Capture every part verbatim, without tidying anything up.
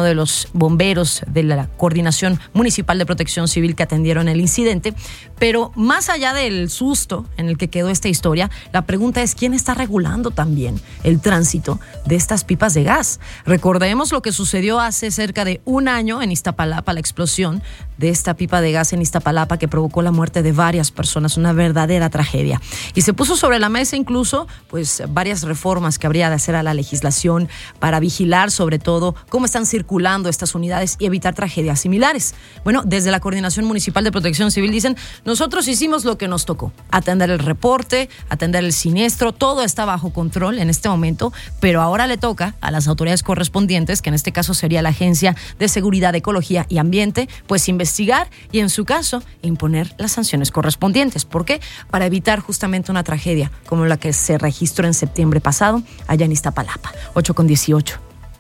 de los bomberos de la Coordinación Municipal de Protección Civil que atendieron el incidente. Pero más allá del susto en el que quedó esta historia, la pregunta es ¿quién está regulando también el tránsito de estas pipas de gas? Recordemos lo que sucedió hace cerca de un año en Iztapalapa, la explosión de esta pipa de gas en Iztapalapa que provocó la muerte de varias personas, una verdadera tragedia. Y se puso sobre la mesa incluso pues varias reformas que habría de hacer a la legislación para vigilar sobre todo cómo están circulando estas unidades y evitar tragedias similares. Bueno, desde la Coordinación Municipal de Protección Civil dicen, nosotros hicimos lo que nos tocó, atender el reporte, atender el siniestro, todo está bajo control en este momento, pero ahora le toca a las autoridades correspondientes, que en este caso sería la Agencia de Seguridad, Ecología y Ambiente, pues investigar y en su caso imponer las sanciones correspondientes. ¿Por qué? Para evitar justamente una tragedia como la que se registró en septiembre pasado allá en Iztapalapa. ocho con dieciocho.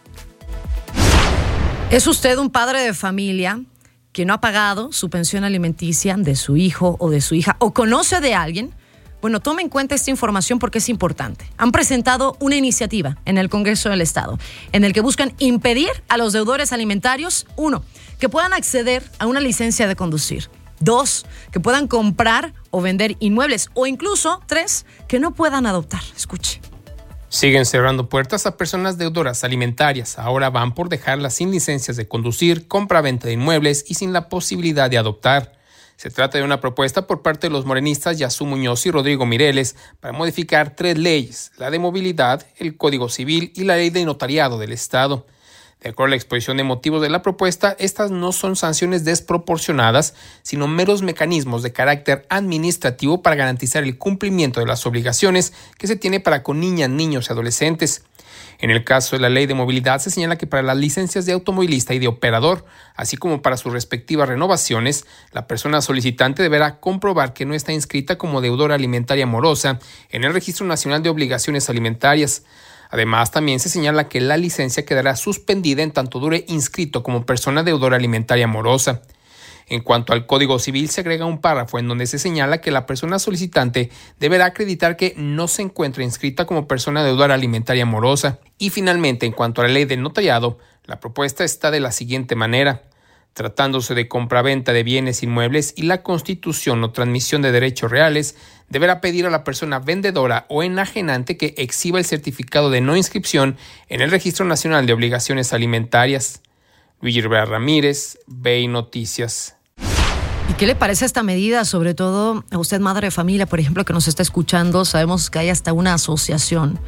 ¿Es usted un padre de familia que no ha pagado su pensión alimenticia de su hijo o de su hija o conoce de alguien? Bueno, tome en cuenta esta información porque es importante. Han presentado una iniciativa en el Congreso del Estado en el que buscan impedir a los deudores alimentarios, uno, que puedan acceder a una licencia de conducir. Dos, que puedan comprar o vender inmuebles. O incluso, tres, que no puedan adoptar. Escuche. Siguen cerrando puertas a personas deudoras alimentarias. Ahora van por dejarlas sin licencias de conducir, compra-venta de inmuebles y sin la posibilidad de adoptar. Se trata de una propuesta por parte de los morenistas Yazú Muñoz y Rodrigo Mireles para modificar tres leyes, la de movilidad, el Código Civil y la ley de notariado del Estado. De acuerdo a la exposición de motivos de la propuesta, estas no son sanciones desproporcionadas, sino meros mecanismos de carácter administrativo para garantizar el cumplimiento de las obligaciones que se tiene para con niñas, niños y adolescentes. En el caso de la ley de movilidad se señala que para las licencias de automovilista y de operador, así como para sus respectivas renovaciones, la persona solicitante deberá comprobar que no está inscrita como deudora alimentaria morosa en el Registro Nacional de Obligaciones Alimentarias. Además, también se señala que la licencia quedará suspendida en tanto dure inscrito como persona deudora alimentaria morosa. En cuanto al Código Civil, se agrega un párrafo en donde se señala que la persona solicitante deberá acreditar que no se encuentra inscrita como persona deudora alimentaria morosa. Y finalmente, en cuanto a la ley del notariado, la propuesta está de la siguiente manera. Tratándose de compraventa de bienes inmuebles y la constitución o transmisión de derechos reales, deberá pedir a la persona vendedora o enajenante que exhiba el certificado de no inscripción en el Registro Nacional de Obligaciones Alimentarias. Luis Rivera Ramírez, B I Noticias. ¿Y qué le parece esta medida? Sobre todo a usted, madre de familia, por ejemplo, que nos está escuchando. Sabemos que hay hasta una asociación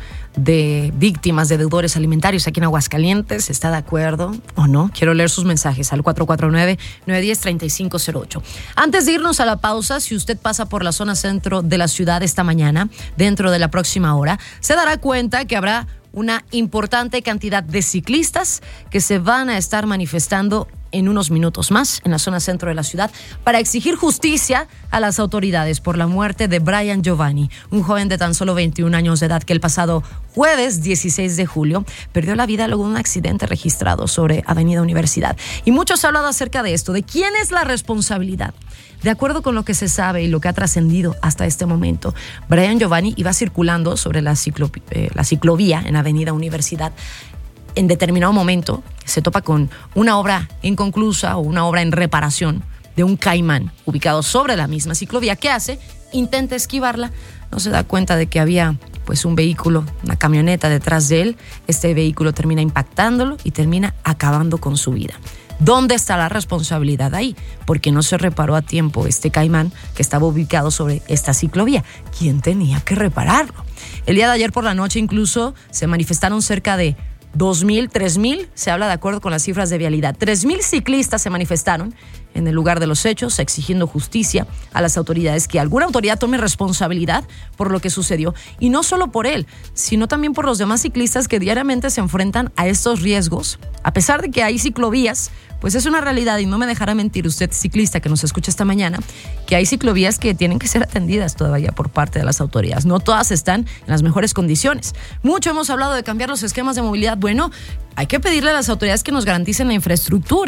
de víctimas de deudores alimentarios aquí en Aguascalientes. ¿Está de acuerdo o no? Quiero leer sus mensajes al cuatro cuatro nueve, nueve uno cero, tres cinco cero ocho. Antes de irnos a la pausa, si usted pasa por la zona centro de la ciudad esta mañana, dentro de la próxima hora, se dará cuenta que habrá una importante cantidad de ciclistas que se van a estar manifestando en unos minutos más en la zona centro de la ciudad para exigir justicia a las autoridades por la muerte de Brian Giovanni, un joven de tan solo veintiún años de edad que el pasado jueves dieciséis de julio perdió la vida luego de un accidente registrado sobre Avenida Universidad. Y muchos han hablado acerca de esto, de quién es la responsabilidad. De acuerdo con lo que se sabe y lo que ha trascendido hasta este momento, Brian Giovanni iba circulando sobre la, ciclo, eh, la ciclovía en Avenida Universidad. En determinado momento se topa con una obra inconclusa o una obra en reparación de un caimán ubicado sobre la misma ciclovía. ¿Qué hace? Intenta esquivarla, no se da cuenta de que había pues un vehículo, una camioneta detrás de él. Este vehículo termina impactándolo y termina acabando con su vida. ¿Dónde está la responsabilidad ahí? Porque no se reparó a tiempo este caimán que estaba ubicado sobre esta ciclovía. ¿Quién tenía que repararlo? El día de ayer por la noche incluso se manifestaron cerca de dos mil, tres mil, se habla de acuerdo con las cifras de vialidad. tres mil ciclistas se manifestaron en el lugar de los hechos, exigiendo justicia a las autoridades, que alguna autoridad tome responsabilidad por lo que sucedió. Y no solo por él, sino también por los demás ciclistas que diariamente se enfrentan a estos riesgos. A pesar de que hay ciclovías, pues es una realidad, y no me dejará mentir usted, ciclista que nos escucha esta mañana, que hay ciclovías que tienen que ser atendidas todavía por parte de las autoridades. No todas están en las mejores condiciones. Mucho hemos hablado de cambiar los esquemas de movilidad. Bueno, hay que pedirle a las autoridades que nos garanticen la infraestructura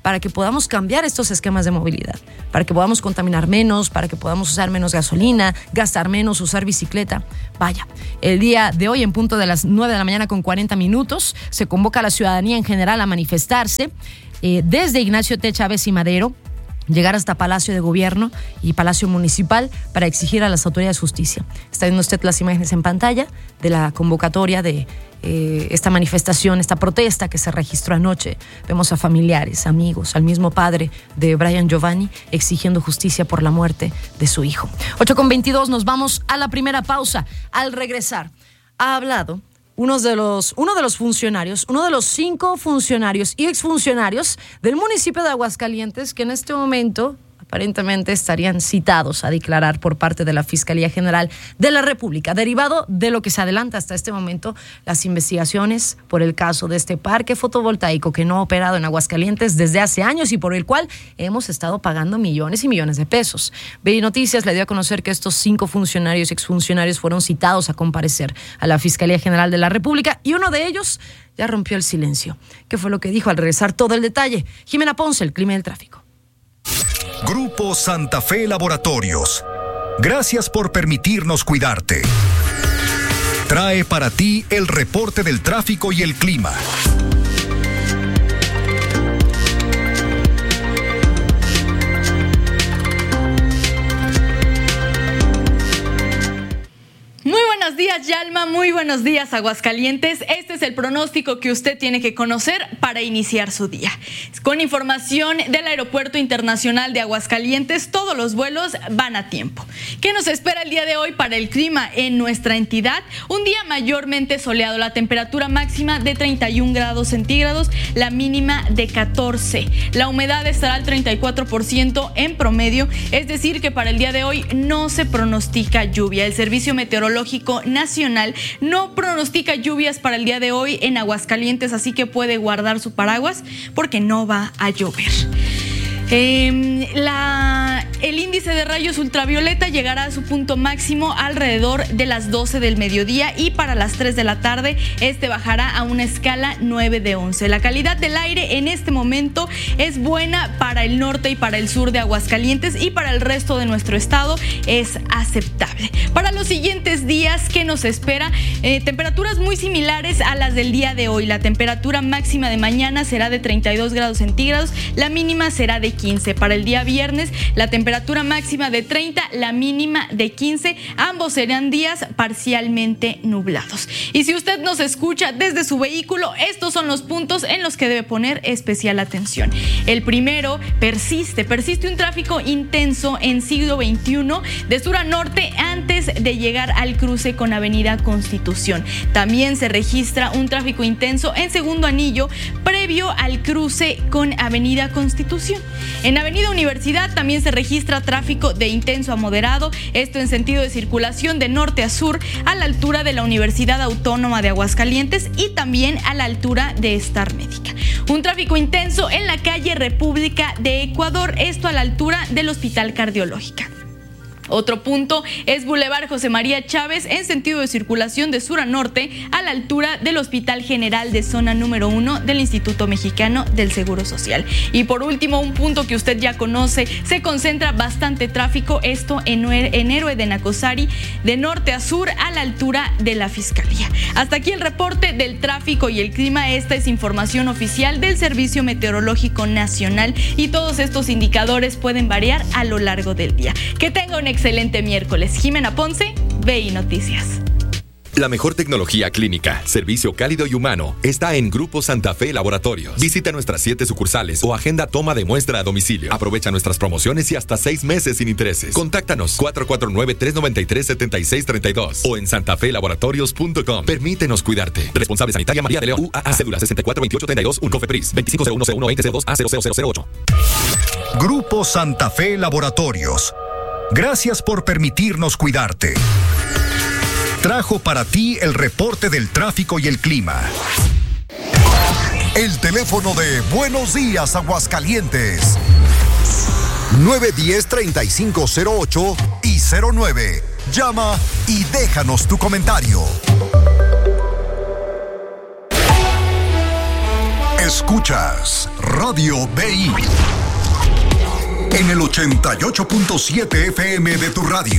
para que podamos cambiar estos esquemas de movilidad, para que podamos contaminar menos, para que podamos usar menos gasolina, gastar menos, usar bicicleta. Vaya, el día de hoy en punto de las nueve de la mañana con cuarenta minutos se convoca a la ciudadanía en general a manifestarse eh, desde Ignacio T. Chávez y Madero, llegar hasta Palacio de Gobierno y Palacio Municipal para exigir a las autoridades justicia. Está viendo usted las imágenes en pantalla de la convocatoria de eh, esta manifestación, esta protesta que se registró anoche. Vemos a familiares, amigos, al mismo padre de Brian Giovanni exigiendo justicia por la muerte de su hijo. ocho con veintidós, nos vamos a la primera pausa. Al regresar, ha hablado Uno de, los, uno de los funcionarios, uno de los cinco funcionarios y exfuncionarios del municipio de Aguascalientes que en este momento aparentemente estarían citados a declarar por parte de la Fiscalía General de la República, derivado de lo que se adelanta hasta este momento, las investigaciones por el caso de este parque fotovoltaico que no ha operado en Aguascalientes desde hace años y por el cual hemos estado pagando millones y millones de pesos. B I Noticias le dio a conocer que estos cinco funcionarios y exfuncionarios fueron citados a comparecer a la Fiscalía General de la República y uno de ellos ya rompió el silencio. ¿Qué fue lo que dijo? Al regresar todo el detalle. Jimena Ponce, el Clima y el Tráfico. Grupo Santa Fe Laboratorios. Gracias por permitirnos cuidarte. Trae para ti el reporte del tráfico y el clima. Muy buenos días, Yalma. Muy buenos días, Aguascalientes. Este es el pronóstico que usted tiene que conocer para iniciar su día. Con información del Aeropuerto Internacional de Aguascalientes, todos los vuelos van a tiempo. ¿Qué nos espera el día de hoy para el clima en nuestra entidad? Un día mayormente soleado, la temperatura máxima de treinta y un grados centígrados, la mínima de catorce. La humedad estará al treinta y cuatro por ciento en promedio, es decir que para el día de hoy no se pronostica lluvia. El Servicio Meteorológico Nacional no pronostica lluvias para el día de hoy en Aguascalientes, así que puede guardar su paraguas porque no va a llover. Eh, la, el índice de rayos ultravioleta llegará a su punto máximo alrededor de las doce del mediodía y para las tres de la tarde este bajará a una escala nueve de once. La calidad del aire en este momento es buena para el norte y para el sur de Aguascalientes y para el resto de nuestro estado es aceptable. Para los siguientes días, ¿qué nos espera? Eh, temperaturas muy similares a las del día de hoy. La temperatura máxima de mañana será de treinta y dos grados centígrados, la mínima será de quince. Para el día viernes, la temperatura máxima de treinta, la mínima de quince. Ambos serán días parcialmente nublados. Y si usted nos escucha desde su vehículo, estos son los puntos en los que debe poner especial atención. El primero, persiste, persiste un tráfico intenso en siglo veintiuno de sur a norte antes de llegar al cruce con Avenida Constitución. También se registra un tráfico intenso en segundo anillo previo al cruce con Avenida Constitución. En Avenida Universidad también se registra tráfico de intenso a moderado, esto en sentido de circulación de norte a sur a la altura de la Universidad Autónoma de Aguascalientes y también a la altura de Star Médica. Un tráfico intenso en la calle República de Ecuador, esto a la altura del Hospital Cardiológica. Otro punto es Boulevard José María Chávez en sentido de circulación de sur a norte a la altura del Hospital General de Zona número uno del Instituto Mexicano del Seguro Social. Y por último, un punto que usted ya conoce, se concentra bastante tráfico, esto en, en Héroe de Nacosari de norte a sur a la altura de la Fiscalía. Hasta aquí el reporte del tráfico y el clima. Esta es información oficial del Servicio Meteorológico Nacional y todos estos indicadores pueden variar a lo largo del día. Que tenga un excelente miércoles. Jimena Ponce, B I Noticias. La mejor tecnología clínica, servicio cálido y humano está en Grupo Santa Fe Laboratorios. Visita nuestras siete sucursales o agenda toma de muestra a domicilio. Aprovecha nuestras promociones y hasta seis meses sin intereses. Contáctanos cuatro cuatro nueve, tres nueve tres, siete seis tres dos o en santa fe laboratorios punto com. Permítenos cuidarte. Responsable sanitaria María de León, U A A, cédula sesenta y cuatro veintiocho treinta y dos, un COFEPRIS, veinticinco cero uno cero uno veinte cero dos A cero cero cero cero ocho. Grupo Santa Fe Laboratorios. Gracias por permitirnos cuidarte. Trajo para ti el reporte del tráfico y el clima. El teléfono de Buenos Días Aguascalientes. nueve uno cero, treinta y cinco cero ocho y cero nueve. Llama y déjanos tu comentario. Escuchas Radio B I. En el ochenta y ocho punto siete F M de tu radio.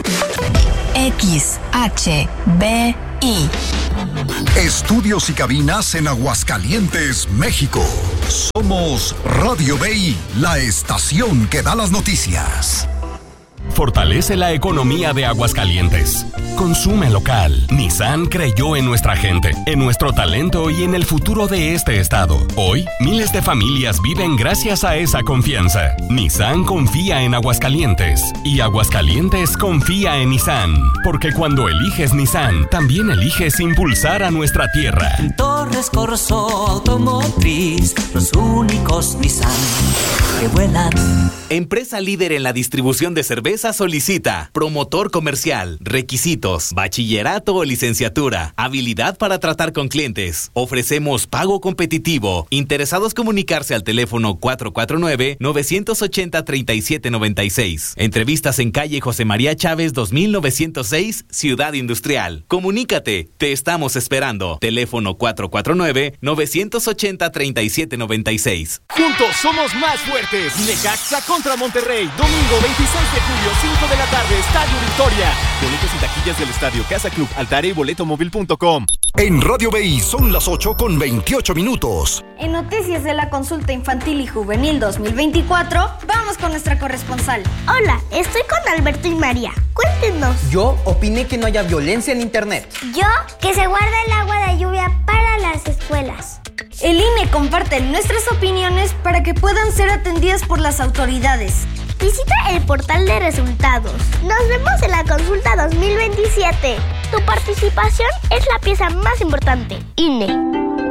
X H B I. Estudios y cabinas en Aguascalientes, México. Somos Radio B I, la estación que da las noticias. Fortalece la economía de Aguascalientes. Consume local. Nissan creyó en nuestra gente, en nuestro talento y en el futuro de este estado. Hoy, miles de familias viven gracias a esa confianza. Nissan confía en Aguascalientes y Aguascalientes confía en Nissan, porque cuando eliges Nissan, también eliges impulsar a nuestra tierra. Torres Corso Automotriz, los únicos Nissan que vuelan. Empresa líder en la distribución de cerveza solicita promotor comercial, requisitos, bachillerato o licenciatura, habilidad para tratar con clientes. Ofrecemos pago competitivo. Interesados comunicarse al teléfono cuatro cuatro nueve, nueve ocho cero, tres siete nueve seis. Entrevistas en calle José María Chávez dos mil novecientos seis, Ciudad Industrial. Comunícate, te estamos esperando. Teléfono cuatro cuatro nueve, nueve ocho cero, tres siete nueve seis. Juntos somos más fuertes. Necaxa contra Monterrey, domingo veintiséis de julio, cinco de la tarde, Estadio Victoria. Boletos y taquillas del Estadio Casa Club, Altare y boletomóvil punto com. En Radio B I son las ocho con veintiocho minutos. En noticias de la consulta infantil y juvenil dos mil veinticuatro, vamos con nuestra corresponsal. Hola, estoy con Alberto y María. Cuéntenos. Yo opiné que no haya violencia en internet. Yo, que se guarda el agua de lluvia para las escuelas. El I N E comparte nuestras opiniones para que puedan ser atendidas por las autoridades. Visita el portal de resultados. Nos vemos en la consulta dos mil veintisiete. Tu participación es la pieza más importante. I N E.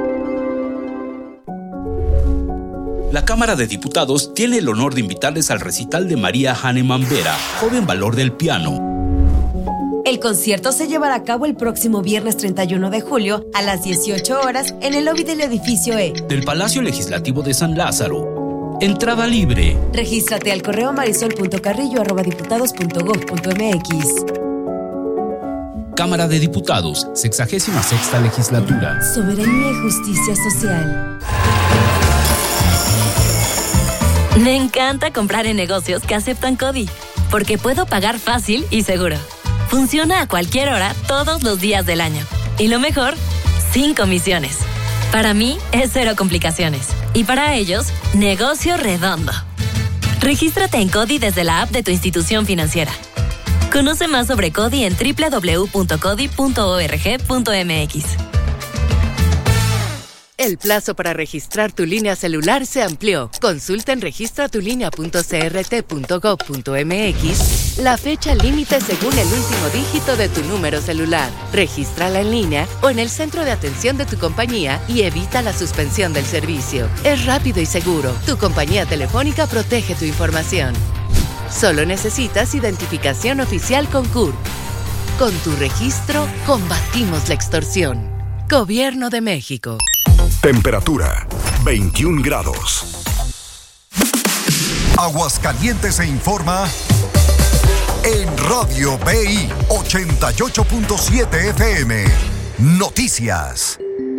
La Cámara de Diputados tiene el honor de invitarles al recital de María Hahnemann Vera, joven valor del piano. El concierto se llevará a cabo el próximo viernes treinta y uno de julio a las dieciocho horas en el lobby del edificio E del Palacio Legislativo de San Lázaro. Entrada libre. Regístrate al correo marisol punto carrillo arroba diputados punto gob punto mx. Cámara de Diputados, sexagésima sexta legislatura. Soberanía y justicia social. Me encanta comprar en negocios que aceptan CODI, porque puedo pagar fácil y seguro. Funciona a cualquier hora, todos los días del año. Y lo mejor, sin comisiones. Para mí, es cero complicaciones. Y para ellos, negocio redondo. Regístrate en CODI desde la app de tu institución financiera. Conoce más sobre CODI en doble u doble u doble u punto codi punto org punto mx. El plazo para registrar tu línea celular se amplió. Consulta en registra tu línea punto c r t punto gob punto mx la fecha límite según el último dígito de tu número celular. Regístrala en línea o en el centro de atención de tu compañía y evita la suspensión del servicio. Es rápido y seguro. Tu compañía telefónica protege tu información. Solo necesitas identificación oficial con C U R P. Con tu registro, combatimos la extorsión. Gobierno de México. Temperatura, veintiún grados. Aguascalientes se informa en Radio B I ochenta y ocho punto siete F M. Noticias.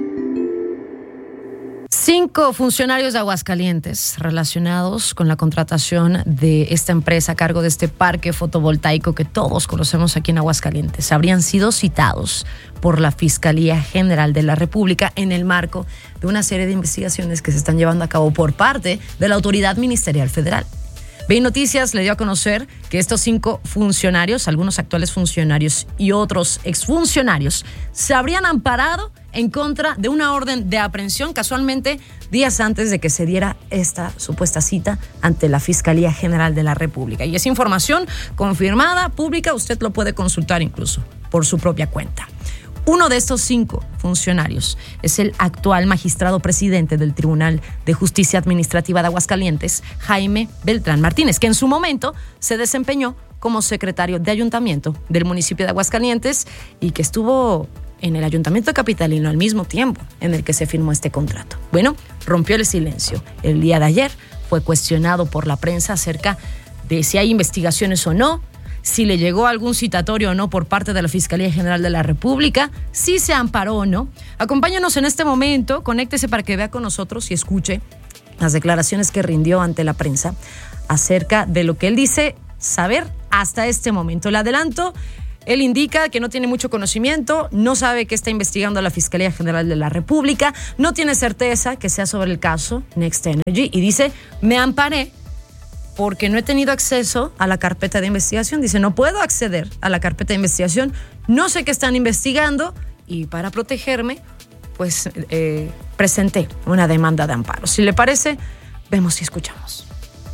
Cinco funcionarios de Aguascalientes relacionados con la contratación de esta empresa a cargo de este parque fotovoltaico que todos conocemos aquí en Aguascalientes habrían sido citados por la Fiscalía General de la República en el marco de una serie de investigaciones que se están llevando a cabo por parte de la Autoridad Ministerial Federal. B I Noticias le dio a conocer que estos cinco funcionarios, algunos actuales funcionarios y otros exfuncionarios, se habrían amparado en contra de una orden de aprehensión casualmente días antes de que se diera esta supuesta cita ante la Fiscalía General de la República. Y es información confirmada, pública, usted lo puede consultar incluso por su propia cuenta. Uno de estos cinco funcionarios es el actual magistrado presidente del Tribunal de Justicia Administrativa de Aguascalientes, Jaime Beltrán Martínez, que en su momento se desempeñó como secretario de ayuntamiento del municipio de Aguascalientes y que estuvo en el ayuntamiento capitalino al mismo tiempo en el que se firmó este contrato. Bueno, rompió el silencio. El día de ayer fue cuestionado por la prensa acerca de si hay investigaciones o no, si le llegó algún citatorio o no por parte de la Fiscalía General de la República, si se amparó o no. Acompáñanos en este momento, conéctese para que vea con nosotros y escuche las declaraciones que rindió ante la prensa acerca de lo que él dice saber hasta este momento. El adelanto, él indica que no tiene mucho conocimiento, no sabe qué está investigando la Fiscalía General de la República, no tiene certeza que sea sobre el caso Next Energy y dice, me amparé porque no he tenido acceso a la carpeta de investigación. Dice, no puedo acceder a la carpeta de investigación, no sé qué están investigando y para protegerme, pues eh, presenté una demanda de amparo. Si le parece, vemos y escuchamos.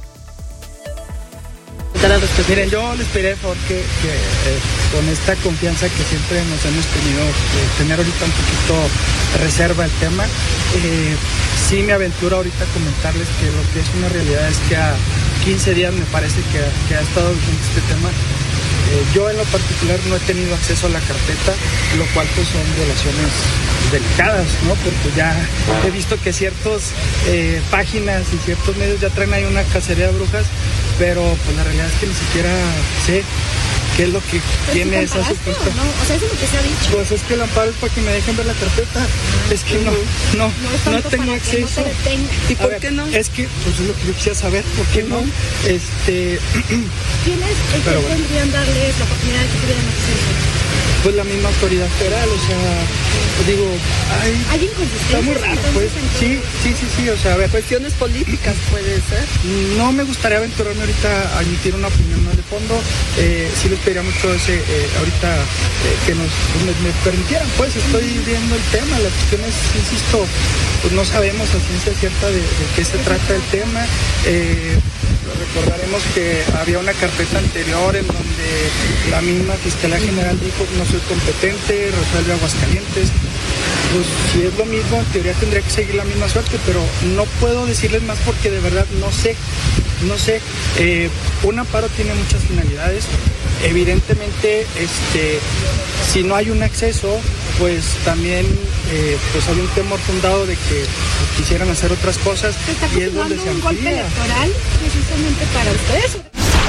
Miren, yo les pediré por favor que, que eh, con esta confianza que siempre nos hemos tenido, eh, tener ahorita un poquito de reserva el tema. Eh, sí me aventuro ahorita a comentarles que lo que es una realidad es que a quince días me parece que, que ha estado vigente este tema. Eh, yo en lo particular no he tenido acceso a la carpeta, lo cual pues son violaciones delicadas, ¿no? Porque ya he visto que ciertas eh, páginas y ciertos medios ya traen ahí una cacería de brujas, pero pues la realidad es que ni siquiera sé qué es lo que tiene esa supuesta. ¿No? O sea, eso es lo que se ha dicho. Pues es que el amparo es para que me dejen ver la carpeta. Ah, es que no, no, no, no tengo acceso. No ¿Y por ver, qué no? Es que, pues es lo que yo quisiera saber, ¿por qué no? Este. ¿Quiénes el que podrían darles la oportunidad de que tuvieran acceso? Pues la misma autoridad federal, o sea, pues digo, ay, ¿hay inconsistencias? Está muy raro, pues. Sí, sí, sí, sí, o sea, a ver. Cuestiones políticas puede ser. No me gustaría aventurarme ahorita a emitir una opinión más de fondo. Eh, sí les pediría mucho ese, eh, ahorita eh, que nos pues, me, me permitieran, pues estoy viendo el tema. La cuestión es, insisto, pues no sabemos a ciencia cierta de, de qué se trata el tema. Eh, Recordaremos que había una carpeta anterior en donde la misma Fiscalía General dijo no soy competente, resuelve Aguascalientes. Pues si es lo mismo, en teoría tendría que seguir la misma suerte, pero no puedo decirles más porque de verdad no sé, no sé. Eh, un amparo tiene muchas finalidades. Evidentemente, este, si no hay un acceso, pues también eh, pues hay un temor fundado de que quisieran hacer otras cosas y es donde se amplía. ¿Un golpe electoral precisamente para ustedes?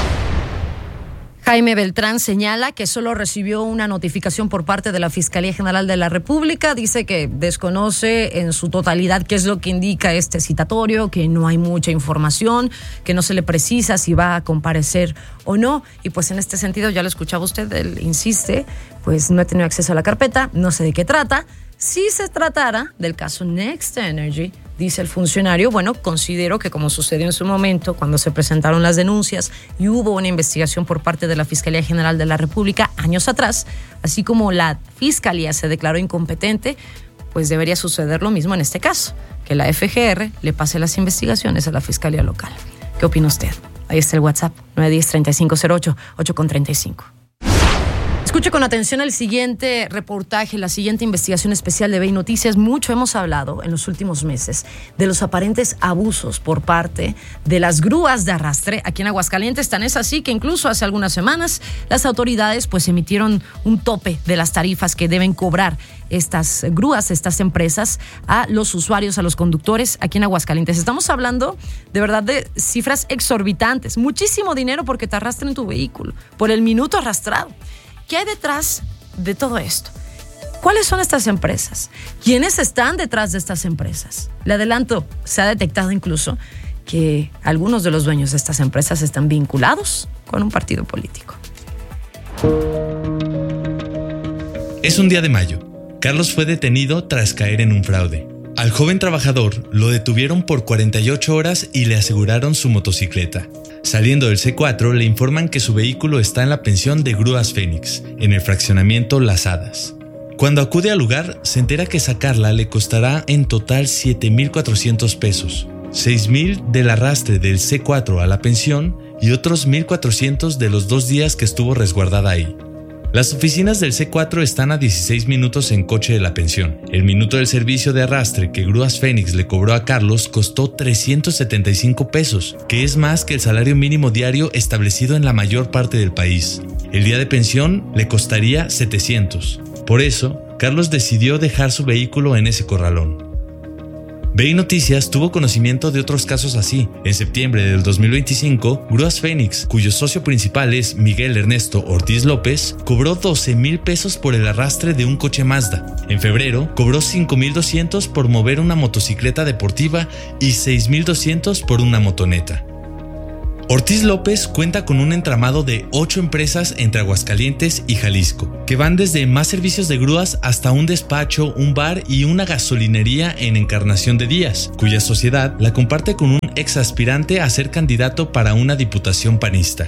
Jaime Beltrán señala que solo recibió una notificación por parte de la Fiscalía General de la República. Dice que desconoce en su totalidad qué es lo que indica este citatorio, que no hay mucha información, que no se le precisa si va a comparecer o no. Y pues en este sentido, ya lo escuchaba usted, él insiste, pues no he tenido acceso a la carpeta, no sé de qué trata. Si se tratara del caso Next Energy, dice el funcionario, bueno, considero que como sucedió en su momento, cuando se presentaron las denuncias y hubo una investigación por parte de la Fiscalía General de la República años atrás, así como la Fiscalía se declaró incompetente, pues debería suceder lo mismo en este caso, que la F G R le pase las investigaciones a la Fiscalía local. ¿Qué opina usted? Ahí está el WhatsApp, nueve uno cero, tres cinco cero ocho, ocho con treinta y cinco. Escuche con atención el siguiente reportaje, la siguiente investigación especial de B I Noticias. Mucho hemos hablado en los últimos meses de los aparentes abusos por parte de las grúas de arrastre aquí en Aguascalientes. Tan es así que incluso hace algunas semanas las autoridades pues emitieron un tope de las tarifas que deben cobrar estas grúas, estas empresas, a los usuarios, a los conductores aquí en Aguascalientes. Estamos hablando de verdad de cifras exorbitantes, muchísimo dinero porque te arrastran tu vehículo por el minuto arrastrado. ¿Qué hay detrás de todo esto? ¿Cuáles son estas empresas? ¿Quiénes están detrás de estas empresas? Le adelanto, se ha detectado incluso que algunos de los dueños de estas empresas están vinculados con un partido político. Es un día de mayo. Carlos fue detenido tras caer en un fraude. Al joven trabajador lo detuvieron por cuarenta y ocho horas y le aseguraron su motocicleta. Saliendo del C cuatro, le informan que su vehículo está en la pensión de Grúas Fénix, en el fraccionamiento Las Hadas. Cuando acude al lugar, se entera que sacarla le costará en total siete mil cuatrocientos pesos, seis mil del arrastre del C cuatro a la pensión y otros mil cuatrocientos de los dos días que estuvo resguardada ahí. Las oficinas del C cuatro están a dieciséis minutos en coche de la pensión. El minuto del servicio de arrastre que Grúas Fénix le cobró a Carlos costó trescientos setenta y cinco pesos, que es más que el salario mínimo diario establecido en la mayor parte del país. El día de pensión le costaría setecientos. Por eso, Carlos decidió dejar su vehículo en ese corralón. B I Noticias tuvo conocimiento de otros casos así. En septiembre del dos mil veinticinco, Grúas Fénix, cuyo socio principal es Miguel Ernesto Ortiz López, cobró doce mil pesos por el arrastre de un coche Mazda. En febrero, cobró cinco mil doscientos por mover una motocicleta deportiva y seis mil doscientos por una motoneta. Ortiz López cuenta con un entramado de ocho empresas entre Aguascalientes y Jalisco, que van desde más servicios de grúas hasta un despacho, un bar y una gasolinería en Encarnación de Díaz, cuya sociedad la comparte con un ex aspirante a ser candidato para una diputación panista.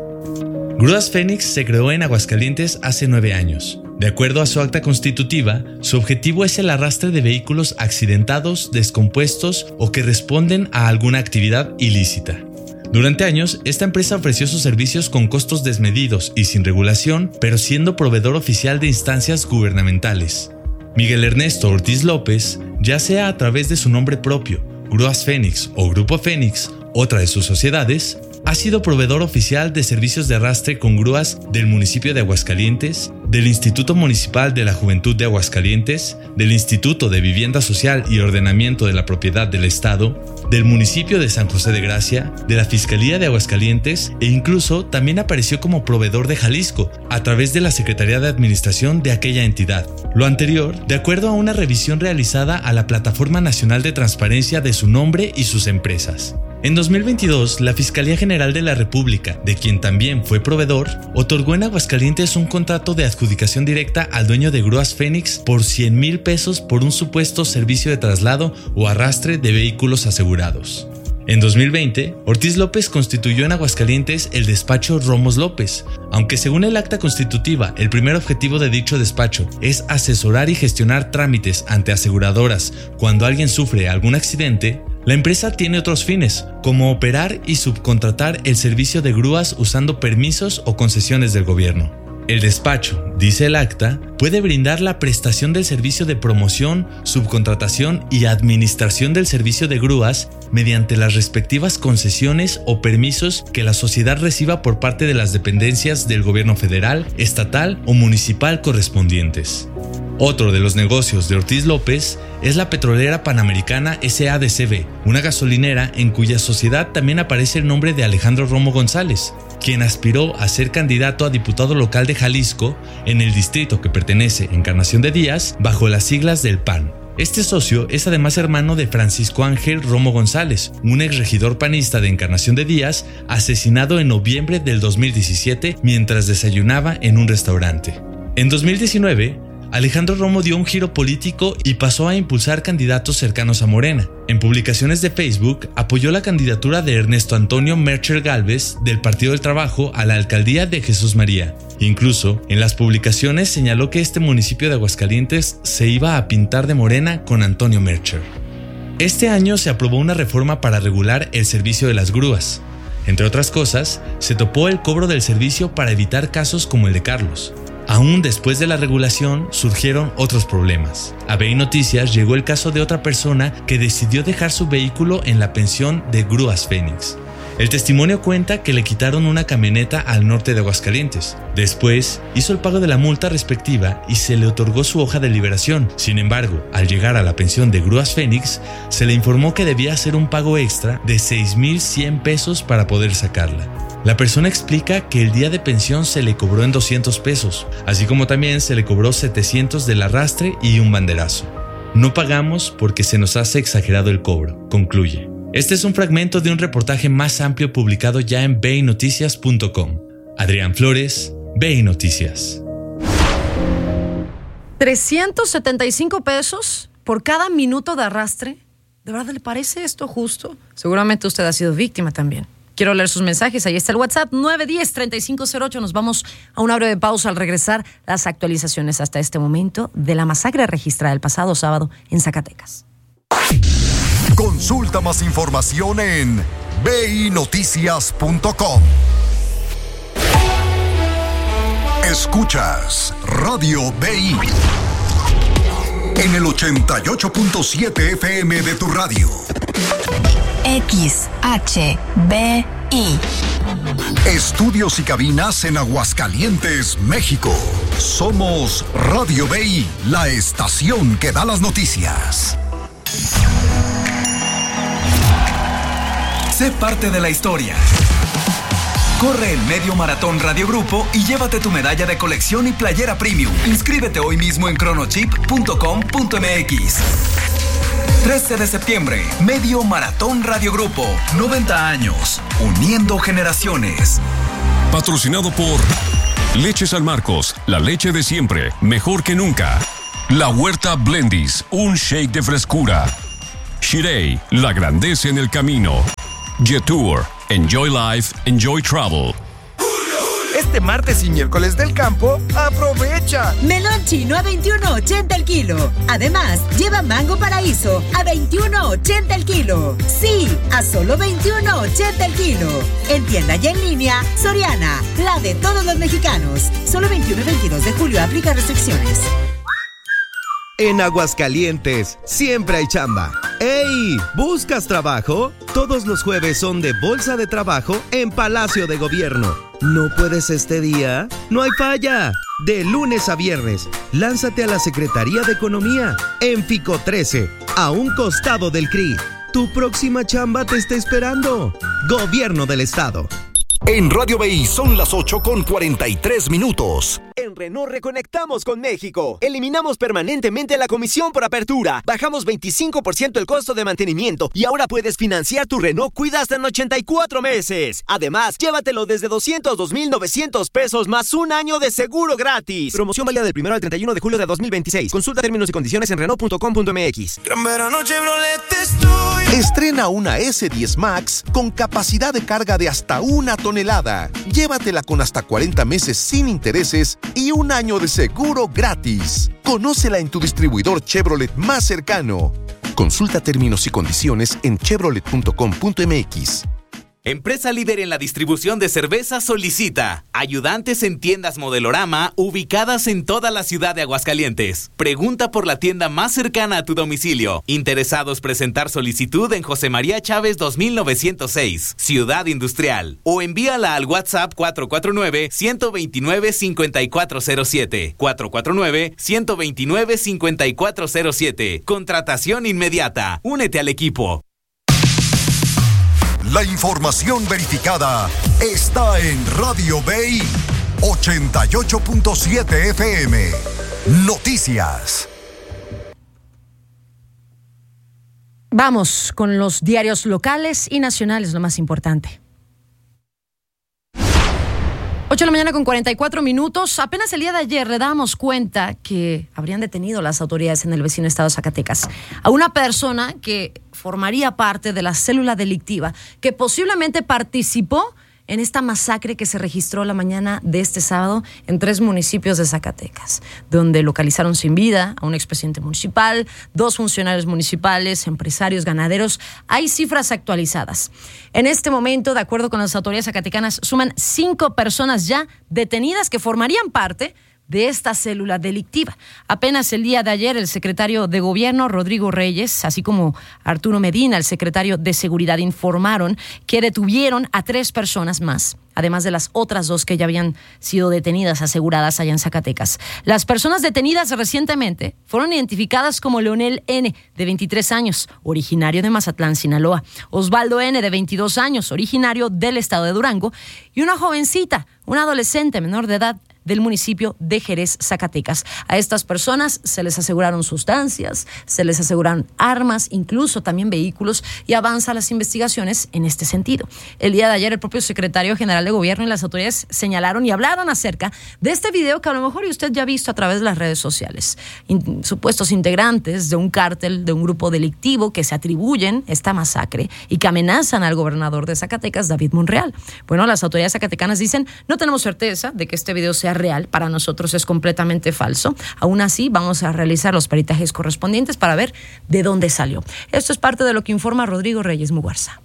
Grúas Fénix se creó en Aguascalientes hace nueve años. De acuerdo a su acta constitutiva, su objetivo es el arrastre de vehículos accidentados, descompuestos o que responden a alguna actividad ilícita. Durante años, esta empresa ofreció sus servicios con costos desmedidos y sin regulación, pero siendo proveedor oficial de instancias gubernamentales. Miguel Ernesto Ortiz López, ya sea a través de su nombre propio, Grúas Fénix o Grupo Fénix, otra de sus sociedades, ha sido proveedor oficial de servicios de arrastre con grúas del municipio de Aguascalientes, del Instituto Municipal de la Juventud de Aguascalientes, del Instituto de Vivienda Social y Ordenamiento de la Propiedad del Estado, del municipio de San José de Gracia, de la Fiscalía de Aguascalientes e incluso también apareció como proveedor de Jalisco a través de la Secretaría de Administración de aquella entidad. Lo anterior, de acuerdo a una revisión realizada a la Plataforma Nacional de Transparencia de su nombre y sus empresas. En dos mil veintidós, la Fiscalía General de la República, de quien también fue proveedor, otorgó en Aguascalientes un contrato de adjudicación directa al dueño de Grúas Fénix por cien mil pesos por un supuesto servicio de traslado o arrastre de vehículos asegurados. En dos mil veinte, Ortiz López constituyó en Aguascalientes el despacho Romos López, aunque según el acta constitutiva, el primer objetivo de dicho despacho es asesorar y gestionar trámites ante aseguradoras cuando alguien sufre algún accidente. La empresa tiene otros fines, como operar y subcontratar el servicio de grúas usando permisos o concesiones del gobierno. El despacho, dice el acta, puede brindar la prestación del servicio de promoción, subcontratación y administración del servicio de grúas mediante las respectivas concesiones o permisos que la sociedad reciba por parte de las dependencias del gobierno federal, estatal o municipal correspondientes. Otro de los negocios de Ortiz López es la petrolera Panamericana S A D C B, una gasolinera en cuya sociedad también aparece el nombre de Alejandro Romo González, quien aspiró a ser candidato a diputado local de Jalisco en el distrito que pertenece a Encarnación de Díaz bajo las siglas del P A N. Este socio es además hermano de Francisco Ángel Romo González, un exregidor panista de Encarnación de Díaz, asesinado en noviembre del dos mil diecisiete mientras desayunaba en un restaurante. En dos mil diecinueve, Alejandro Romo dio un giro político y pasó a impulsar candidatos cercanos a Morena. En publicaciones de Facebook, apoyó la candidatura de Ernesto Antonio Mercher Gálvez del Partido del Trabajo a la alcaldía de Jesús María. Incluso, en las publicaciones señaló que este municipio de Aguascalientes se iba a pintar de morena con Antonio Mercher. Este año se aprobó una reforma para regular el servicio de las grúas. Entre otras cosas, se topó el cobro del servicio para evitar casos como el de Carlos. Aún después de la regulación, surgieron otros problemas. A B I Noticias llegó el caso de otra persona que decidió dejar su vehículo en la pensión de Grúas Fénix. El testimonio cuenta que le quitaron una camioneta al norte de Aguascalientes. Después, hizo el pago de la multa respectiva y se le otorgó su hoja de liberación. Sin embargo, al llegar a la pensión de Grúas Fénix, se le informó que debía hacer un pago extra de seis mil cien pesos para poder sacarla. La persona explica que el día de pensión se le cobró en doscientos pesos, así como también se le cobró setecientos del arrastre y un banderazo. No pagamos porque se nos hace exagerado el cobro, concluye. Este es un fragmento de un reportaje más amplio publicado ya en b i noticias punto com. Adrián Flores, B I Noticias. trescientos setenta y cinco pesos por cada minuto de arrastre. ¿De verdad le parece esto justo? Seguramente usted ha sido víctima también. Quiero leer sus mensajes. Ahí está el WhatsApp nueve uno cero, tres cinco cero ocho. Nos vamos a una breve pausa al regresar. Las actualizaciones hasta este momento de la masacre registrada el pasado sábado en Zacatecas. Consulta más información en b i noticias punto com. Escuchas Radio B I en el ochenta y ocho punto siete F M de tu radio. X H B I. Estudios y cabinas en Aguascalientes, México. Somos Radio B I, la estación que da las noticias. Sé parte de la historia. Corre el Medio Maratón Radio Grupo y llévate tu medalla de colección y playera premium. Inscríbete hoy mismo en cronochip punto com punto m x. trece de septiembre, Medio Maratón Radio Grupo. noventa años, uniendo generaciones. Patrocinado por Leche San Marcos, la leche de siempre, mejor que nunca. La Huerta Blendis, un shake de frescura. Shirei, la grandeza en el camino. Jetour, enjoy life, enjoy travel. Este martes y miércoles del campo, ¡aprovecha! Melón chino a veintiuno ochenta el kilo. Además, lleva mango paraíso a veintiuno ochenta el kilo. Sí, a solo veintiuno ochenta el kilo. En tienda y en línea, Soriana, la de todos los mexicanos. Solo veintiuno y veintidós de julio, aplica restricciones. En Aguascalientes, siempre hay chamba. ¡Ey! ¿Buscas trabajo? Todos los jueves son de Bolsa de Trabajo en Palacio de Gobierno. ¿No puedes este día? ¡No hay falla! De lunes a viernes, lánzate a la Secretaría de Economía en Fico trece, a un costado del C R I. Tu próxima chamba te está esperando. Gobierno del Estado. En Radio B I son las ocho con cuarenta y tres minutos. En Renault reconectamos con México. Eliminamos permanentemente la comisión por apertura. Bajamos veinticinco por ciento el costo de mantenimiento y ahora puedes financiar tu Renault Cuida hasta en ochenta y cuatro meses. Además, llévatelo desde doscientos dos mil novecientos pesos más un año de seguro gratis. Promoción válida del primero al treinta y uno de julio de dos mil veintiséis. Consulta términos y condiciones en renault punto com punto m x. Gran verano Chevrolet estoy. Estrena una ese diez Max con capacidad de carga de hasta una tonelada. Llévatela con hasta cuarenta meses sin intereses y un año de seguro gratis. Conócela en tu distribuidor Chevrolet más cercano. Consulta términos y condiciones en chevrolet punto com punto m x. Empresa líder en la distribución de cerveza solicita ayudantes en tiendas Modelorama ubicadas en toda la ciudad de Aguascalientes. Pregunta por la tienda más cercana a tu domicilio. Interesados presentar solicitud en José María Chávez dos mil novecientos seis, Ciudad Industrial, o envíala al WhatsApp cuatro cuatro nueve, uno dos nueve, cinco cuatro cero siete, cuatro cuatro nueve, uno dos nueve, cinco cuatro cero siete. Contratación inmediata. Únete al equipo. La información verificada está en Radio B I ochenta y ocho punto siete F M. Noticias. Vamos con los diarios locales y nacionales, lo más importante. ocho de la mañana con cuarenta y cuatro minutos. Apenas el día de ayer le dábamos cuenta que habrían detenido las autoridades en el vecino estado de Zacatecas a una persona que formaría parte de la célula delictiva que posiblemente participó en esta masacre que se registró la mañana de este sábado en tres municipios de Zacatecas, donde localizaron sin vida a un expresidente municipal, dos funcionarios municipales, empresarios, ganaderos. Hay cifras actualizadas. En este momento, de acuerdo con las autoridades zacatecanas, suman cinco personas ya detenidas que formarían parte de esta célula delictiva. Apenas el día de ayer, el secretario de Gobierno, Rodrigo Reyes, así como Arturo Medina, el secretario de Seguridad, informaron que detuvieron a tres personas más, además de las otras dos que ya habían sido detenidas, aseguradas allá en Zacatecas. Las personas detenidas recientemente fueron identificadas como Leonel N., de veintitrés años, originario de Mazatlán, Sinaloa; Osvaldo N., de veintidós años, originario del estado de Durango; y una jovencita, una adolescente menor de edad, del municipio de Jerez, Zacatecas. A estas personas se les aseguraron sustancias, se les aseguraron armas, incluso también vehículos, y avanzan las investigaciones en este sentido. El día de ayer, el propio secretario general de Gobierno y las autoridades señalaron y hablaron acerca de este video que a lo mejor usted ya ha visto a través de las redes sociales. In- supuestos integrantes de un cártel, de un grupo delictivo que se atribuyen esta masacre y que amenazan al gobernador de Zacatecas, David Monreal. Bueno, las autoridades zacatecanas dicen: no tenemos certeza de que este video sea real, para nosotros es completamente falso. Aún así, vamos a realizar los peritajes correspondientes para ver de dónde salió. Esto es parte de lo que informa Rodrigo Reyes Muguerza.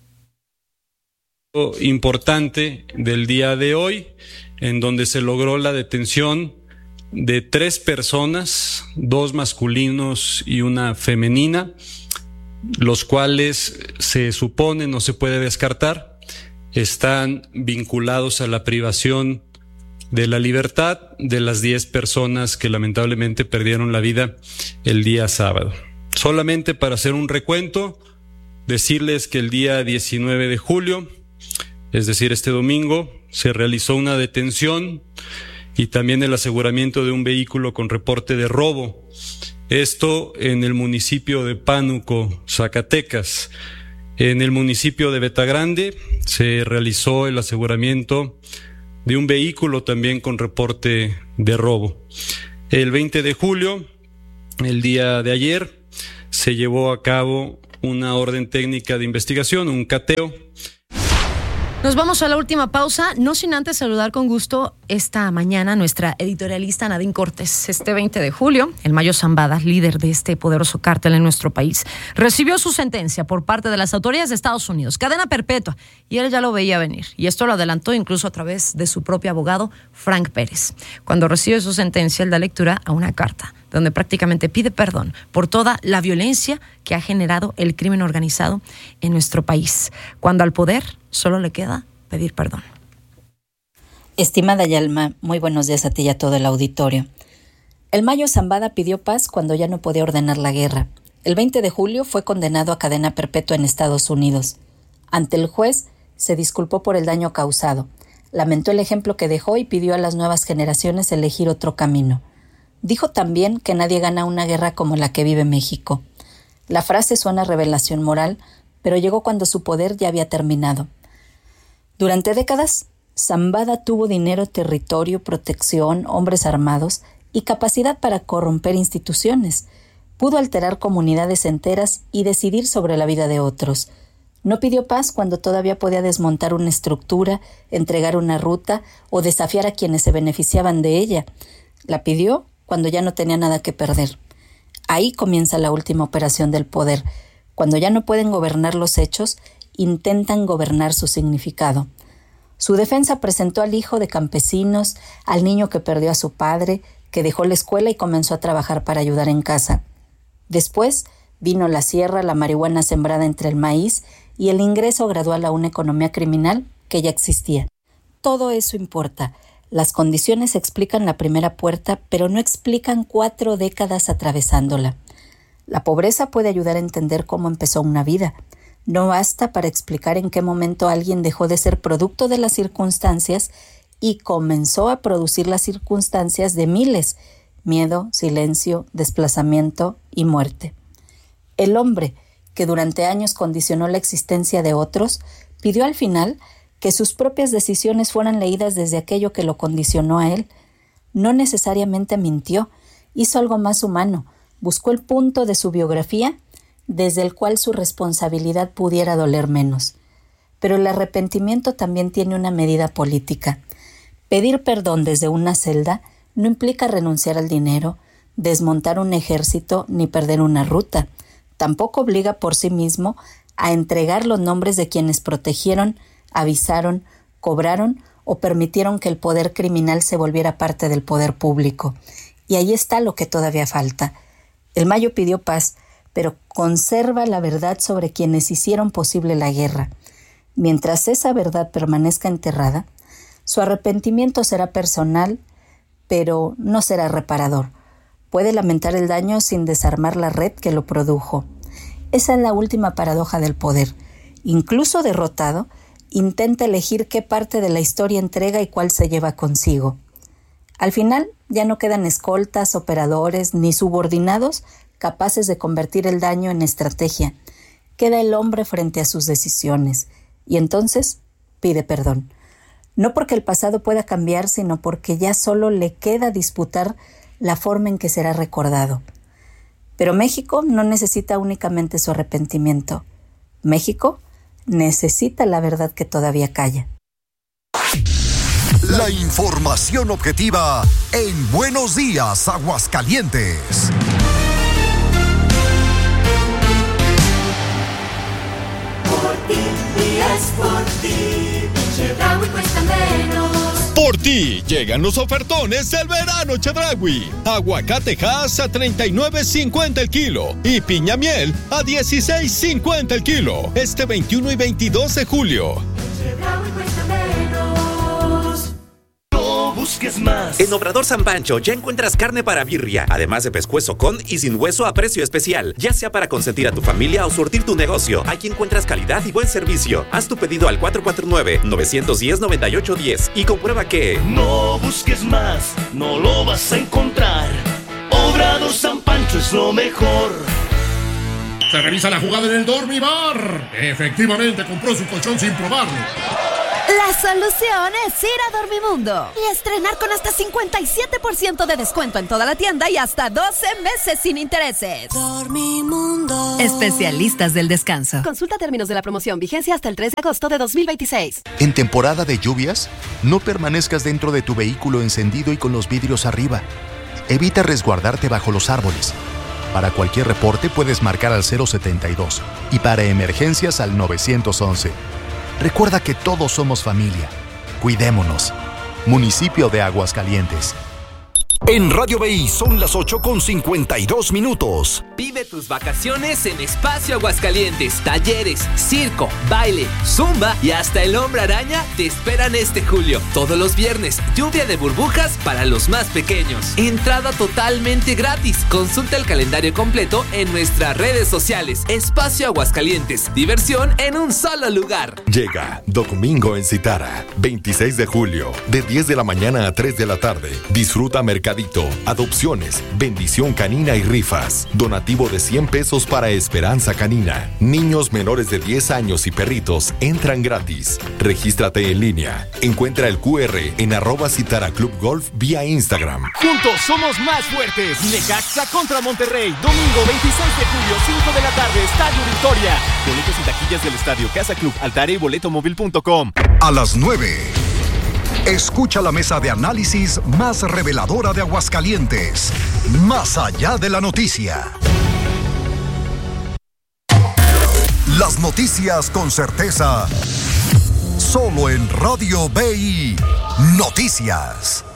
Importante del día de hoy, en donde se logró la detención de tres personas, dos masculinos y una femenina, los cuales se supone, no se puede descartar, están vinculados a la privación de la libertad de las diez personas que lamentablemente perdieron la vida el día sábado. Solamente para hacer un recuento, decirles que el día diecinueve de julio, es decir, este domingo, se realizó una detención y también el aseguramiento de un vehículo con reporte de robo. Esto en el municipio de Pánuco, Zacatecas. En el municipio de Betagrande se realizó el aseguramiento de un vehículo también con reporte de robo. El veinte de julio, el día de ayer, se llevó a cabo una orden técnica de investigación, un cateo. Nos vamos a la última pausa, no sin antes saludar con gusto esta mañana a nuestra editorialista Nadine Cortés. Este veinte de julio, el Mayo Zambada, líder de este poderoso cártel en nuestro país, recibió su sentencia por parte de las autoridades de Estados Unidos, cadena perpetua, y él ya lo veía venir. Y esto lo adelantó incluso a través de su propio abogado, Frank Pérez. Cuando recibe su sentencia, él da lectura a una carta donde prácticamente pide perdón por toda la violencia que ha generado el crimen organizado en nuestro país, cuando al poder solo le queda pedir perdón. Estimada Yalma, muy buenos días a ti y a todo el auditorio. El Mayo Zambada pidió paz cuando ya no podía ordenar la guerra. El veinte de julio fue condenado a cadena perpetua en Estados Unidos. Ante el juez, se disculpó por el daño causado, lamentó el ejemplo que dejó y pidió a las nuevas generaciones elegir otro camino. Dijo también que nadie gana una guerra como la que vive México. La frase suena a revelación moral, pero llegó cuando su poder ya había terminado. Durante décadas, Zambada tuvo dinero, territorio, protección, hombres armados y capacidad para corromper instituciones. Pudo alterar comunidades enteras y decidir sobre la vida de otros. No pidió paz cuando todavía podía desmontar una estructura, entregar una ruta o desafiar a quienes se beneficiaban de ella. La pidió cuando ya no tenía nada que perder. Ahí comienza la última operación del poder. Cuando ya no pueden gobernar los hechos, intentan gobernar su significado. Su defensa presentó al hijo de campesinos, al niño que perdió a su padre, que dejó la escuela y comenzó a trabajar para ayudar en casa. Después vino la sierra, la marihuana sembrada entre el maíz y el ingreso gradual a una economía criminal que ya existía. Todo eso importa. Las condiciones explican la primera puerta, pero no explican cuatro décadas atravesándola. La pobreza puede ayudar a entender cómo empezó una vida. No basta para explicar en qué momento alguien dejó de ser producto de las circunstancias y comenzó a producir las circunstancias de miles: miedo, silencio, desplazamiento y muerte. El hombre, que durante años condicionó la existencia de otros, pidió al final que sus propias decisiones fueran leídas desde aquello que lo condicionó a él. No necesariamente mintió, hizo algo más humano, buscó el punto de su biografía desde el cual su responsabilidad pudiera doler menos. Pero el arrepentimiento también tiene una medida política. Pedir perdón desde una celda no implica renunciar al dinero, desmontar un ejército ni perder una ruta. Tampoco obliga por sí mismo a entregar los nombres de quienes protegieron, avisaron, cobraron o permitieron que el poder criminal se volviera parte del poder público. Y ahí está lo que todavía falta. El Mayo pidió paz, pero conserva la verdad sobre quienes hicieron posible la guerra. Mientras esa verdad permanezca enterrada, su arrepentimiento será personal, pero no será reparador. Puede lamentar el daño sin desarmar la red que lo produjo. Esa es la última paradoja del poder. Incluso derrotado, intenta elegir qué parte de la historia entrega y cuál se lleva consigo. Al final, ya no quedan escoltas, operadores ni subordinados capaces de convertir el daño en estrategia. Queda el hombre frente a sus decisiones y entonces pide perdón. No porque el pasado pueda cambiar, sino porque ya solo le queda disputar la forma en que será recordado. Pero México no necesita únicamente su arrepentimiento. México necesita la verdad que todavía calla. La información objetiva en Buenos Días, Aguascalientes. Por ti y es por ti, Chedraui cuesta menos. Por ti llegan los ofertones del verano Chedraui. Aguacate Hass a treinta y nueve cincuenta el kilo y piña miel a dieciséis cincuenta el kilo. Este veintiuno y veintidós de julio. Chedraui cuesta menos. busques más. En Obrador San Pancho ya encuentras carne para birria, además de pescuezo con y sin hueso a precio especial, ya sea para consentir a tu familia o surtir tu negocio. Aquí encuentras calidad y buen servicio. Haz tu pedido al cuatro cuatro nueve, nueve uno cero, nueve ocho uno cero y comprueba que no busques más, no lo vas a encontrar. Obrador San Pancho es lo mejor. Se revisa la jugada en el Dormibar. Efectivamente compró su colchón sin probarlo. La solución es ir a Dormimundo y estrenar con hasta cincuenta y siete por ciento de descuento en toda la tienda y hasta doce meses sin intereses. Dormimundo. Especialistas del descanso. Consulta términos de la promoción, vigencia hasta el tres de agosto de dos mil veintiséis. En temporada de lluvias, no permanezcas dentro de tu vehículo encendido y con los vidrios arriba. Evita resguardarte bajo los árboles. Para cualquier reporte puedes marcar al cero setenta y dos y para emergencias al nueve once. Recuerda que todos somos familia. Cuidémonos. Municipio de Aguascalientes. En Radio B I son las ocho con cincuenta y dos minutos. Vive tus vacaciones en Espacio Aguascalientes. Talleres, circo, baile, zumba y hasta el hombre araña te esperan este julio. Todos los viernes, lluvia de burbujas para los más pequeños. Entrada totalmente gratis. Consulta el calendario completo en nuestras redes sociales. Espacio Aguascalientes. Diversión en un solo lugar. Llega Domingo en Citara, veintiséis de julio, de diez de la mañana a tres de la tarde. Disfruta mercadito, adopciones, bendición canina y rifas. Donativo de cien pesos para Esperanza Canina. Niños menores de diez años y perritos entran gratis. Regístrate en línea. Encuentra el cu erre en arroba Citara Club Golf vía Instagram. Juntos somos más fuertes. Necaxa contra Monterrey. Domingo veintiséis de julio, cinco de la tarde, Estadio Victoria. Boletos y taquillas del estadio Casa Club, Altare y boletomóvil punto com. A las nueve. Escucha la mesa de análisis más reveladora de Aguascalientes. Más allá de la noticia. Las noticias con certeza. Solo en Radio B I. Noticias.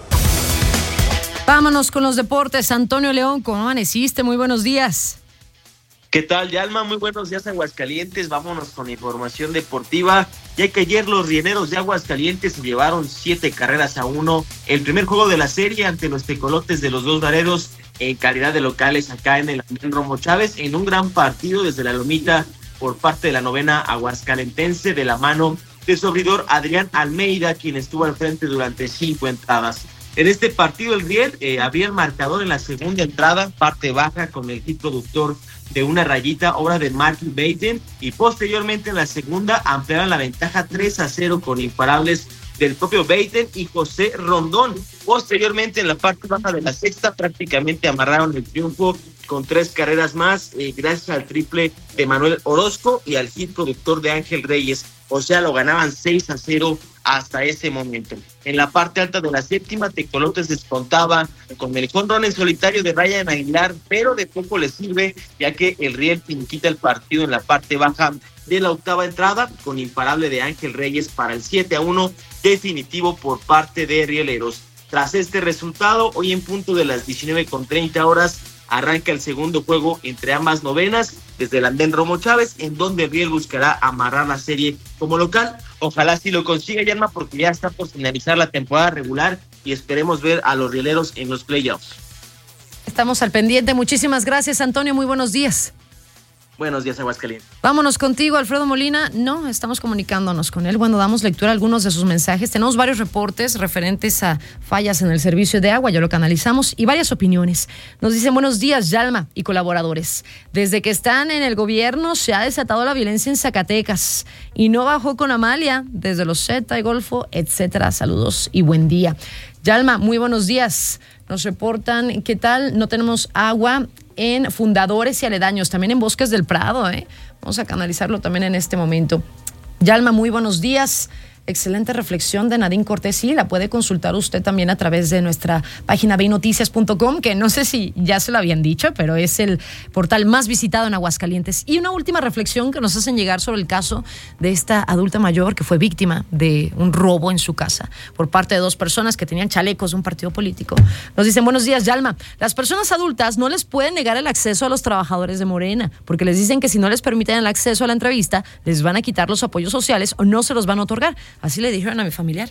Vámonos con los deportes. Antonio León, ¿cómo amaneciste? Muy buenos días. ¿Qué tal, Yalma? Muy buenos días, Aguascalientes. Vámonos con información deportiva, ya que ayer los rieneros de Aguascalientes se llevaron siete carreras a uno. El primer juego de la serie ante los tecolotes de los Dos Laredos en calidad de locales acá en el Andrés Romo Chávez, en un gran partido desde la lomita por parte de la novena aguascalentense de la mano de su abridor Adrián Almeida, quien estuvo al frente durante cinco entradas. En este partido el Riel eh, había el marcador en la segunda entrada, parte baja con el hit productor de una rayita, obra de Mark Baten, y posteriormente en la segunda ampliaron la ventaja tres a cero con imparables del propio Baten y José Rondón. Posteriormente en la parte baja de la sexta prácticamente amarraron el triunfo con tres carreras más, eh, gracias al triple de Manuel Orozco y al hit productor de Ángel Reyes. O sea, lo ganaban seis a cero hasta ese momento. En la parte alta de la séptima, Tecolotes descontaba con el jonrón en solitario de Ryan Aguilar, pero de poco le sirve, ya que el Riel quita el partido en la parte baja de la octava entrada, con imparable de Ángel Reyes para el siete a uno definitivo por parte de Rieleros. Tras este resultado, hoy en punto de las diecinueve con treinta horas, arranca el segundo juego entre ambas novenas desde el Andén Romo Chávez, en donde Riel buscará amarrar la serie como local. Ojalá sí lo consiga, Yanma, porque ya está por finalizar la temporada regular y esperemos ver a los rieleros en los playoffs. Estamos al pendiente. Muchísimas gracias, Antonio. Muy buenos días. Buenos días, Aguascalientes. Vámonos contigo, Alfredo Molina. No, estamos comunicándonos con él. Bueno, damos lectura a algunos de sus mensajes. Tenemos varios reportes referentes a fallas en el servicio de agua, ya lo canalizamos, y varias opiniones. Nos dicen buenos días, Yalma y colaboradores. Desde que están en el gobierno se ha desatado la violencia en Zacatecas y no bajó con Amalia desde los Z y Golfo, etcétera. Saludos y buen día. Yalma, muy buenos días. Nos reportan, ¿qué tal? No tenemos agua en Fundadores y aledaños, también en Bosques del Prado, ¿eh? Vamos a canalizarlo también en este momento. Yalma, muy buenos días. Excelente reflexión de Nadine Cortés. Sí, la puede consultar usted también a través de nuestra página b i noticias punto com, que no sé si ya se lo habían dicho, pero es el portal más visitado en Aguascalientes. Y una última reflexión que nos hacen llegar sobre el caso de esta adulta mayor que fue víctima de un robo en su casa por parte de dos personas que tenían chalecos de un partido político. Nos dicen, buenos días, Yalma. Las personas adultas no les pueden negar el acceso a los trabajadores de Morena, porque les dicen que si no les permiten el acceso a la entrevista, les van a quitar los apoyos sociales o no se los van a otorgar. Así le dijeron a mi familiar.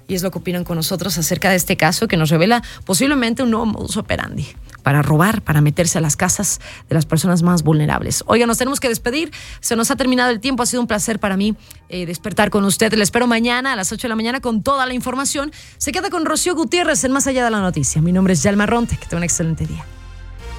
y es lo que opinan con nosotros acerca de este caso que nos revela posiblemente un nuevo modus operandi para robar, para meterse a las casas de las personas más vulnerables. Oiga, nos tenemos que despedir, se nos ha terminado el tiempo, ha sido un placer para mí eh, despertar con usted. Le espero mañana a las ocho de la mañana con toda la información. Se queda con Rocío Gutiérrez en Más Allá de la Noticia. Mi nombre es Yalma Ronte, que tenga un excelente día.